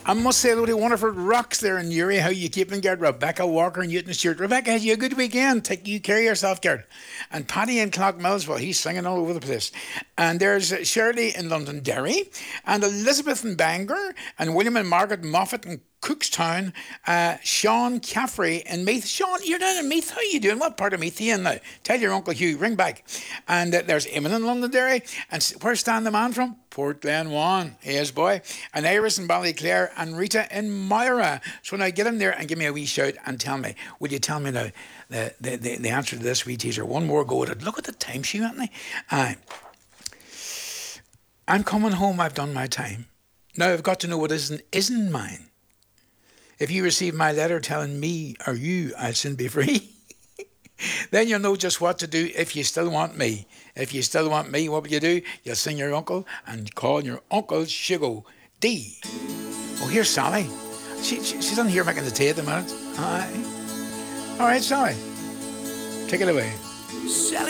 I must say, Lodi Wonderful rocks there in Uri. How you keeping, Gerd? Rebecca Walker and Newton Stewart. Rebecca, had you a good weekend? Take you care of yourself, Gerd. And Paddy in Clockmills, well, he's singing all over the place. And there's Shirley in Londonderry, and Elizabeth in Bangor, and William and Margaret Moffat in Cookstown, Sean Caffrey in Meath. Sean, you're down in Meath. How you doing? What part of Meath are you in now? Tell your Uncle Hugh, ring back. And there's Eamon in Londonderry. And where's Stan the man from? Port Glenwan. Yes, boy. And Iris in Ballyclare and Rita in Moira. So now get in there and give me a wee shout and tell me. Will you tell me now the answer to this wee teaser? One more go at it. Look at the time she went me. I'm coming home. I've done my time. Now I've got to know what isn't mine. If you receive my letter telling me or you I'll soon be free, then you'll know just what to do if you still want me. If you still want me, what will you do? You'll sing your uncle and call your Uncle Shigo D. Oh, here's Sally. She's on here making the tea at the minute. Aye. All right, Sally. Take it away. Sally.